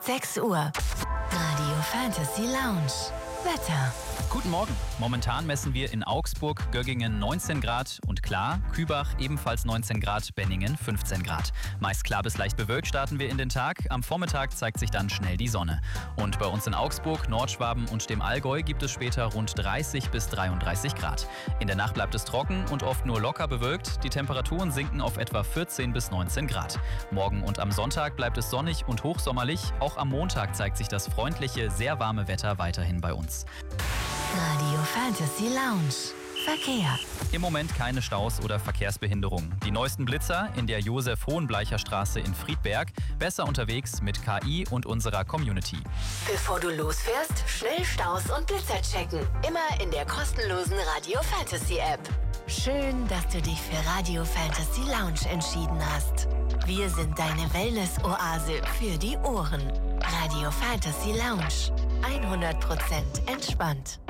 6 Uhr. Radio Fantasy Lounge. Wetter. Guten Morgen. Momentan messen wir in Augsburg, Göggingen 19 Grad und klar, Kübach ebenfalls 19 Grad, Benningen 15 Grad. Meist klar bis leicht bewölkt starten wir in den Tag. Am Vormittag zeigt sich dann schnell die Sonne. Und bei uns in Augsburg, Nordschwaben und dem Allgäu gibt es später rund 30 bis 33 Grad. In der Nacht bleibt es trocken und oft nur locker bewölkt. Die Temperaturen sinken auf etwa 14 bis 19 Grad. Morgen und am Sonntag bleibt es sonnig und hochsommerlich. Auch am Montag zeigt sich das freundliche, sehr warme Wetter weiterhin bei uns. Radio Fantasy Lounge. Verkehr. Im Moment keine Staus oder Verkehrsbehinderungen. Die neuesten Blitzer in der Josef-Hohenbleicher-Straße in Friedberg. Besser unterwegs mit KI und unserer Community. Bevor du losfährst, schnell Staus und Blitzer checken. Immer in der kostenlosen Radio Fantasy App. Schön, dass du dich für Radio Fantasy Lounge entschieden hast. Wir sind deine Wellness-Oase für die Ohren. Radio Fantasy Lounge. 100% entspannt.